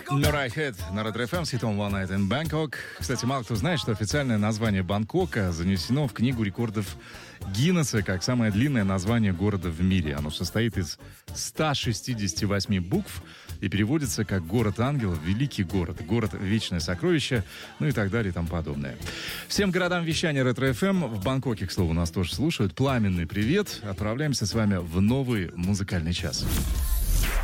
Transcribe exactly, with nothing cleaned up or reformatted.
Мюррей Хед на Ретро-ФМ с хитом One Night in Bangkok. Кстати, мало кто знает, что официальное название Бангкока занесено в Книгу рекордов Гиннесса как самое длинное название города в мире. Оно состоит из ста шестидесяти восьми букв и переводится как «Город ангелов», «Великий город», «Город вечное сокровище», ну и так далее и тому подобное. Всем городам вещания Ретро-ФМ, в Бангкоке, к слову, нас тоже слушают, пламенный привет. Отправляемся с вами в новый музыкальный час.